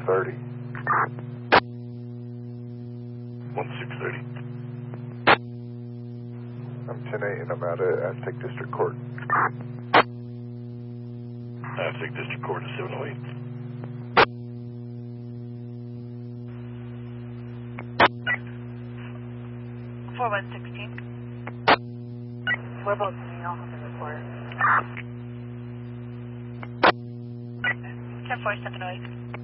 1630. 1630. I'm 10-8 and I'm out at Aztec District Court. Aztec District Court is 708. We're both in the office of the report. 10-4, 708.